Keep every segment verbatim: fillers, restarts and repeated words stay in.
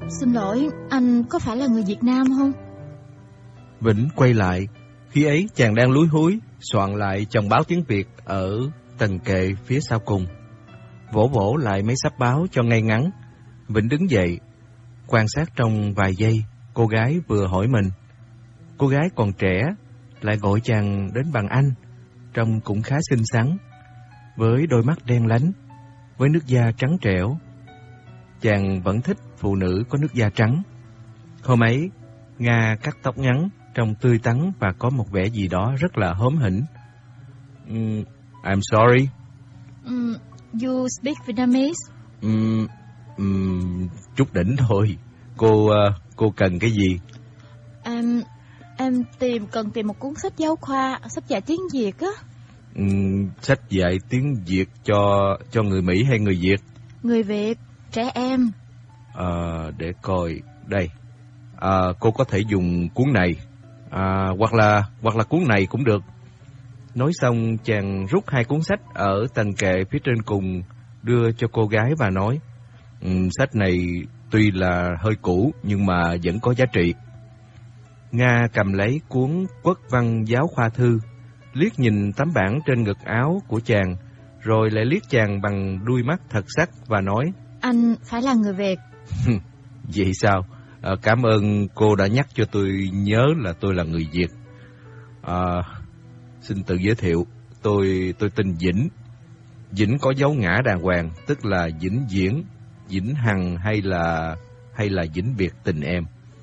Xin lỗi, anh có phải là người Việt Nam không? Vĩnh quay lại. Khi ấy chàng đang lúi húi soạn lại chồng báo tiếng Việt ở tầng kệ phía sau cùng. Vỗ vỗ lại mấy sắp báo cho ngay ngắn. Vĩnh đứng dậy, quan sát trong vài giây. Cô gái vừa hỏi mình. Cô gái còn trẻ, lại gọi chàng đến bằng anh, trông cũng khá xinh xắn, với đôi mắt đen lánh, với nước da trắng trẻo. Chàng vẫn thích phụ nữ có nước da trắng. Hôm ấy, Nga cắt tóc ngắn, trông tươi tắn và có một vẻ gì đó rất là hóm hỉnh. Mm, I'm sorry. Um, you speak Vietnamese? Um, um, chút đỉnh thôi. Cô uh, cô cần cái gì? Em em tìm cần tìm một cuốn sách giáo khoa, sách dạy tiếng Việt á. Um, sách dạy tiếng Việt cho cho người Mỹ hay người Việt? Người Việt, trẻ em. À, để coi đây. À, cô có thể dùng cuốn này, à, hoặc là hoặc là cuốn này cũng được. Nói xong chàng rút hai cuốn sách ở tầng kệ phía trên cùng đưa cho cô gái và nói: um, sách này tuy là hơi cũ nhưng mà vẫn có giá trị. Nga cầm lấy cuốn Quốc văn giáo khoa thư, liếc nhìn tấm bảng trên ngực áo của chàng, rồi lại liếc chàng bằng đuôi mắt thật sắc và nói: Anh phải là người Việt. Vậy sao? À, cảm ơn cô đã nhắc cho tôi nhớ là tôi là người Việt. À, xin tự giới thiệu, tôi tôi tên Vĩnh. Vĩnh có dấu ngã đàng hoàng, tức là Vĩnh Viễn, Vĩnh Hằng hay là hay là Vĩnh Biệt tình em.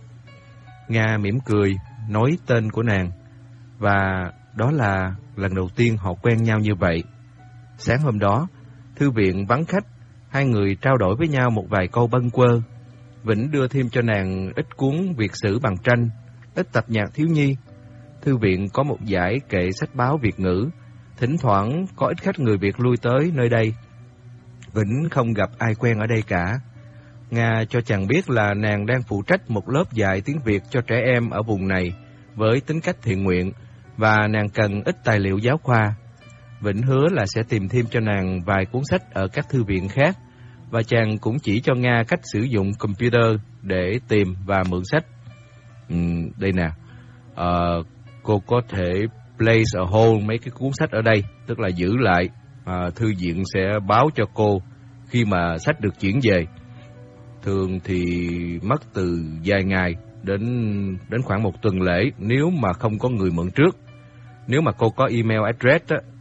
Nga mỉm cười nói tên của nàng, và đó là lần đầu tiên họ quen nhau như vậy. Sáng hôm đó, thư viện vắng khách, hai người trao đổi với nhau một vài câu bâng quơ. Vĩnh đưa thêm cho nàng ít cuốn Việt sử bằng tranh, ít tập nhạc thiếu nhi. Thư viện có một dãy kệ sách báo Việt ngữ, thỉnh thoảng có ít khách người Việt lui tới nơi đây. Vĩnh không gặp ai quen ở đây cả. Nga cho chàng biết là nàng đang phụ trách một lớp dạy tiếng Việt cho trẻ em ở vùng này với tính cách thiện nguyện, và nàng cần ít tài liệu giáo khoa. Vĩnh hứa là sẽ tìm thêm cho nàng vài cuốn sách ở các thư viện khác, và chàng cũng chỉ cho Nga cách sử dụng computer để tìm và mượn sách. Ừ, đây nè, à, cô có thể place a hold mấy cái cuốn sách ở đây, tức là giữ lại. À, thư viện sẽ báo cho cô khi mà sách được chuyển về. Thường thì mất từ vài ngày đến đến khoảng một tuần lễ nếu mà không có người mượn trước. Nếu mà cô có email address á,